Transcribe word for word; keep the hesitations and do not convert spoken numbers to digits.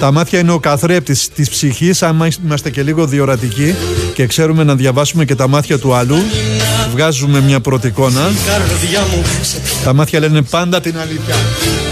Τα μάτια είναι ο καθρέπτης της ψυχής. Αν είμαστε και λίγο διορατικοί και ξέρουμε να διαβάσουμε και τα μάτια του άλλου, βγάζουμε μια πρώτη εικόνα. Τα μάτια λένε πάντα την αλήθεια.